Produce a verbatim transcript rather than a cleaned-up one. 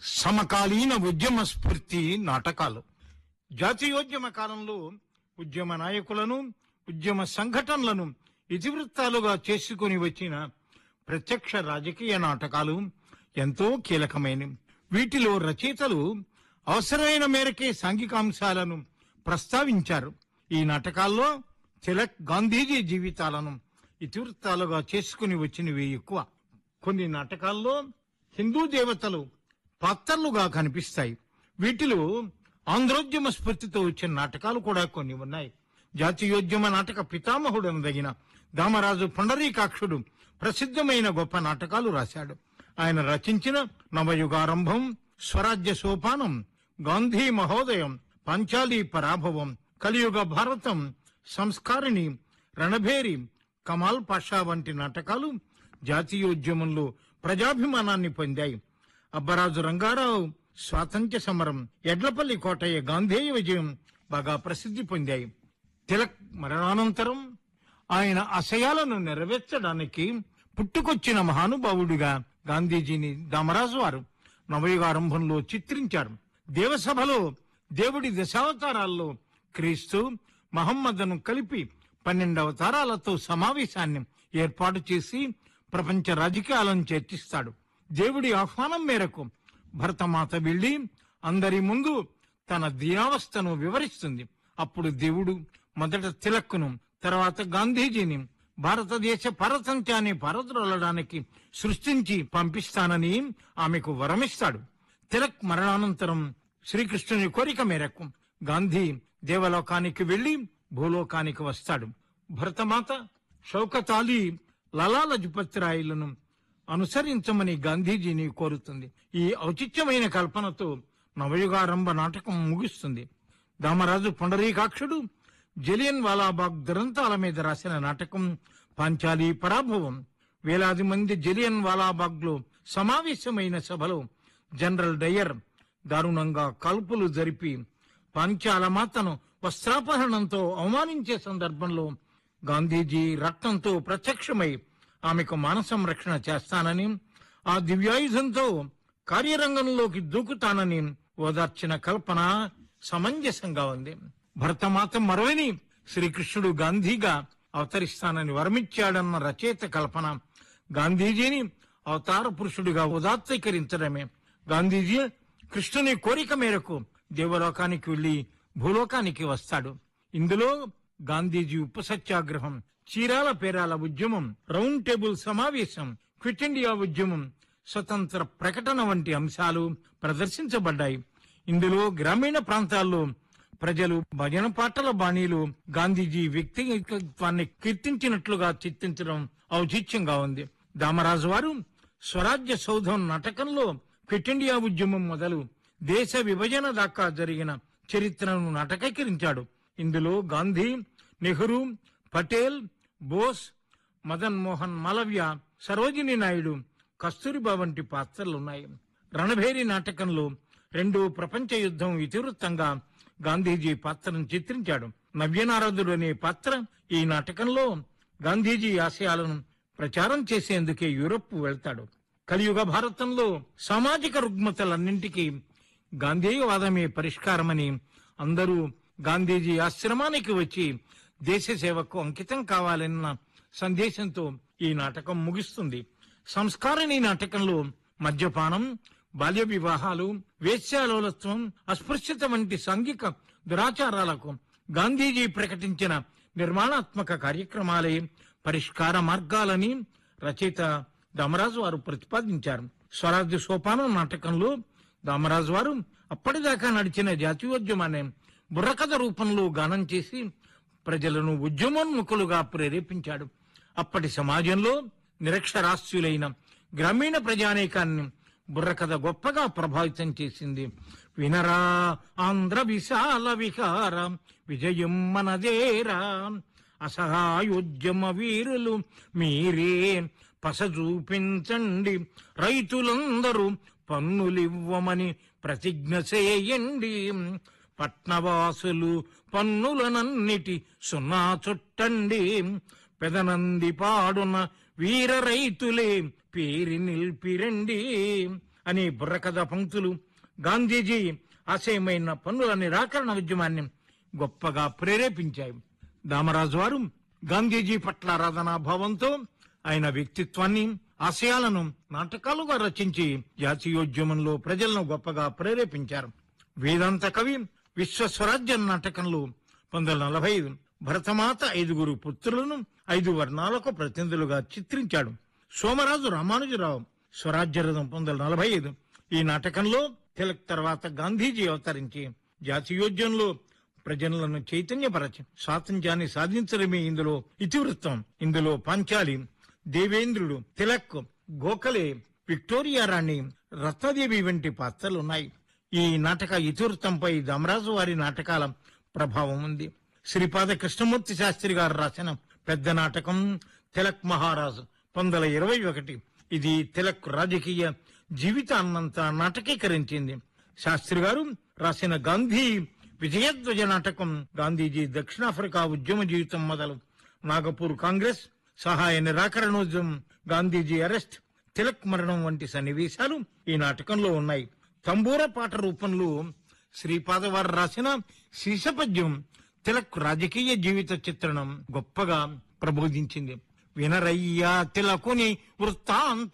సమకాలీన ఉద్యమ స్ఫూర్తి నాటకాలు. జాతీయోద్యమ కాలంలో ఉద్యమ నాయకులను, ఉద్యమ సంఘటనలను ఇతివృత్తాలుగా చేసుకుని వచ్చిన ప్రత్యక్ష రాజకీయ నాటకాలు ఎంతో కీలకమైనవి. వీటిలో రచయితలు అవసరమైన మేరకే సాంఘికాంశాలను ప్రస్తావించారు. ఈ నాటకాల్లో తిలక్, గాంధీజీ జీవితాలను ఇతివృత్తాలుగా చేసుకుని వచ్చినవి ఎక్కువ. కొన్ని నాటకాల్లో హిందూ దేవతలు పాత్రలుగా కనిపిస్తాయి. వీటిలో ఆంధ్రోద్యమ స్ఫూర్తితో వచ్చిన నాటకాలు కూడా కొన్ని ఉన్నాయి. జాతీయోద్యమ నాటక పితామహుడనదగిన దామరాజు పుండరీకాక్షుడు ప్రసిద్ధమైన గొప్ప నాటకాలు రాశాడు. ఆయన రచించిన నవయుగారంభం, స్వరాజ్య సోపానం, గాంధీ మహోదయం, పంచాలి పరాభవం, కలియుగ భారతం, సంస్కారిణి, రణభేరి, కమాల్ పాషా వంటి నాటకాలు జాతీయోద్యమంలో ప్రజాభిమానాన్ని పొందాయి. అబ్బరాజు రంగారావు స్వాతంత్ర్య సమరం, ఎడ్లపల్లి కోటయ్య గాంధేయ విజయం బాగా ప్రసిద్ధి పొందాయి. తిలక్ మరణానంతరం ఆయన ఆశయాలను నెరవేర్చడానికి పుట్టుకొచ్చిన మహానుభావుడిగా గాంధీజీని దామరాజు వారు నవయుగారంభంలో చిత్రించారు. దేవసభలో దేవుడి దశావతారాల్లో క్రీస్తు, మహమ్మద్ను కలిపి పన్నెండు అవతారాలతో సమావేశాన్ని ఏర్పాటు చేసి ప్రపంచ రాజకీయాలను చర్చిస్తాడు. దేవుడి ఆహ్వానం మేరకు భరతమాత వెళ్లి అందరి ముందు తన దీనావస్థను వివరిస్తుంది. అప్పుడు దేవుడు మొదట తిలక్కును, తర్వాత గాంధీజీని భారతదేశ పారతంత్యాన్ని పారద్రోలడానికి సృష్టించి పంపిస్తానని ఆమెకు వరమిస్తాడు. తిలక్ మరణానంతరం శ్రీకృష్ణుని కోరిక మేరకు గాంధీ దేవలోకానికి వెళ్లి భూలోకానికి వస్తాడు. భరతమాత షౌకత్ అలీ, లాలా లజపత్ రాయ్లను అనుసరించమని గాంధీజీని కోరుతుంది. ఈ ఔచిత్యమైన కల్పనతో నవయుగారంభ నాటకం ముగుస్తుంది. దామరాజు పుండరీకాక్షుడు జలియన్ వాలాబాగ్ దురంతాల మీద రాసిన నాటకం పాంచాలి పరాభవం. వేలాది మంది జలియన్ వాలాబాగ్ లో సమావేశమైన సభలో జనరల్ డయర్ దారుణంగా కాల్పులు జరిపి పాంచాల మాతను వస్త్రాపహరణంతో అవమానించే సందర్భంలో గాంధీజీ రక్తంతో ప్రత్యక్షమై ఆమెకు మాన సంరక్షణ చేస్తానని, ఆ దివ్యాయుధంతో కార్యరంగంలోకి దూకుతానని ఓదార్చిన కల్పన సమంజసంగా ఉంది. భరతమాత మరొని శ్రీకృష్ణుడు గాంధీగా అవతరిస్తానని వరమిచ్చాడన్న రచయిత కల్పన గాంధీజీని అవతార పురుషుడిగా ఉదాత్తీకరించడమే. గాంధీజీ కృష్ణుని కోరిక మేరకు దేవలోకానికి వెళ్లి భూలోకానికి వస్తాడు. ఇందులో గాంధీజీ ఉప్పు సత్యాగ్రహం, చీరాల పేరాల ఉద్యమం, రౌండ్ టేబుల్ సమావేశం, క్విట్ ఇండియా ఉద్యమం, స్వతంత్ర ప్రకటన వంటి అంశాలు ప్రదర్శించబడ్డాయి. ఇందులో గ్రామీణ ప్రాంతాల్లో ప్రజలు భజన పాటల బాణీలు గాంధీజీ వ్యక్తిత్వాన్ని కీర్తించినట్లుగా చిత్రించడం ఔచిత్యంగా ఉంది. దామరాజు వారు స్వరాజ్య సౌధం నాటకంలో క్విట్ ఇండియా ఉద్యమం మొదలు దేశ విభజన దాకా జరిగిన చరిత్రను నాటకీకరించాడు. ఇందులో గాంధీ, నెహ్రూ, పటేల్, బోస్, మదన్ మోహన్ మాలవ్య, సరోజినీ నాయుడు, కస్తూరిబా వంటి పాత్రలున్నాయి. రణభేరి నాటకంలో రెండో ప్రపంచ యుద్ధం ఇతివృత్తంగా గాంధీజీ పాత్రను చిత్రించాడు. నవ్యనారదుడు అనే పాత్ర ఈ నాటకంలో గాంధీజీ ఆశయాలను ప్రచారం చేసేందుకే యూరప్ వెళ్తాడు. కలియుగ భారతంలో సామాజిక రుగ్మతలన్నింటికీ గాంధేయవాదమే పరిష్కారమని అందరూ గాంధీజీ ఆశ్రమానికి వచ్చి దేశ సేవకు అంకితం కావాలన్న సందేశంతో ఈ నాటకం ముగిస్తుంది. సంస్కారిణి నాటకంలో మద్యపానం, బాల్య వివాహాలు, వేశ్యాలోలత్వం, అస్పృశ్యత వంటి సాంఘిక దురాచారాలకు గాంధీజీ ప్రకటించిన నిర్మాణాత్మక కార్యక్రమాలే పరిష్కార మార్గాలని రచయిత దామరాజు వారు ప్రతిపాదించారు. స్వరాజ్య సోపానం నాటకంలో దామరాజు వారు అప్పటిదాకా నడిచిన జాతీయోద్యమాన్ని బుర్రకథ రూపంలో గానం చేసి ప్రజలను ఉద్యమోన్ముఖులుగా ప్రేరేపించాడు. అప్పటి సమాజంలో నిరక్షరాస్యులైన గ్రామీణ ప్రజానీకాన్ని బుర్రకథ గొప్పగా ప్రభావితం చేసింది. వినరా ఆంధ్ర విశాల విహార విజయం మనదేరా, అసహాయోద్యమ వీరులు మీరే పస చూపించండి, రైతులందరూ పన్నులివ్వమని ప్రతిజ్ఞ చేయండి, పట్నవాసులు పన్నులనన్నిటి సున్నా చుట్టండి, పెదనంది పాడున వీర రైతులే పేరి నిల్పిరండి, అనే బుర్రకథ పంక్తులు గాంధీజీ ఆశయమైన పన్నుల నిరాకరణ ఉద్యమాన్ని గొప్పగా ప్రేరేపించాయి. దామరాజు వారు గాంధీజీ పట్ల ఆరాధనా భావంతో ఆయన వ్యక్తిత్వాన్ని, ఆశయాలను నాటకాలుగా రచించి జాతీయోద్యమంలో ప్రజలను గొప్పగా ప్రేరేపించారు. వేదాంత కవి విశ్వ స్వరాజ్యం నాటకంలో పంతొమ్మిది వందల నలభై ఐదు భరతమాత ఐదుగురు పుత్రులను ఐదు వర్ణాలకు ప్రతినిధులుగా చిత్రించాడు. సోమరాజు రామానుజరావు స్వరాజ్య రథం పంతొమ్మిది వందల నలభై ఐదు ఈ నాటకంలో తిలక్ తర్వాత గాంధీజీ అవతరించి జాతీయోద్యమంలో ప్రజలను చైతన్యపరచి స్వాతంత్ర్యాన్ని సాధించడమే ఇందులో ఇతివృత్తం. ఇందులో పాంచాలి, దేవేంద్రుడు, తిలక్, గోఖలే, విక్టోరియా రాణి, రత్నదేవి వంటి పాత్రలున్నాయి. ఈ నాటక ఇతివృత్తంపై దామరాజు వారి నాటకాల ప్రభావం ఉంది. శ్రీపాద కృష్ణమూర్తి శాస్త్రి గారు రాసిన పెద్ద నాటకం తిలక్ మహారాజు పంతొమ్మిది వందల ఇరవై ఒకటి ఇది తిలక్ రాజకీయ జీవితాన్నంతా నాటకీకరించింది. శాస్త్రి గారు రాసిన గాంధీ విజయధ్వజ నాటకం గాంధీజీ దక్షిణాఫ్రికా ఉద్యమ జీవితం మొదలు, నాగపూర్ కాంగ్రెస్, సహాయ నిరాకరణోద్యమం, గాంధీజీ అరెస్ట్, తిలక్ మరణం వంటి సన్నివేశాలు ఈ నాటకంలో ఉన్నాయి. తంబూర పాట రూపంలో శ్రీపాద వారు రాసిన శీర్షపద్యం తిలక్ రాజకీయ జీవిత చిత్రణం గొప్పగా ప్రబోధించింది. వినరయ్యా తిలకుని వృత్తాంత